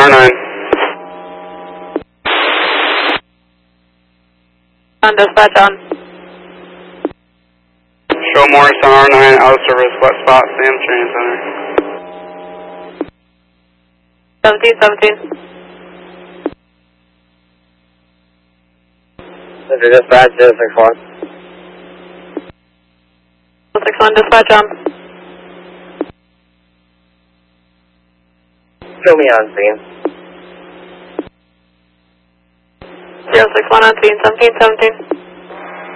R9. On dispatch on. Show Morris on R9, out of service, wet spot, Sam Training Center. 1717. Dispatch 061. 061 dispatch on. Show me on scene. 061 on scene, 1717.